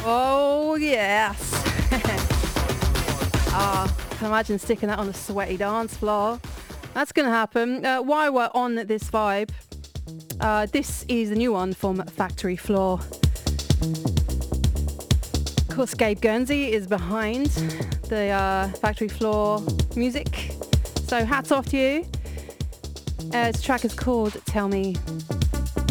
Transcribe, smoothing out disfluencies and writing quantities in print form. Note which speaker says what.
Speaker 1: Oh, yes. I can imagine sticking that on a sweaty dance floor. That's going to happen. While we're on this vibe, this is the new one from Factory Floor. Of course, Gabe Guernsey is behind the Factory Floor music. So hats off to you. This track is called Tell Me.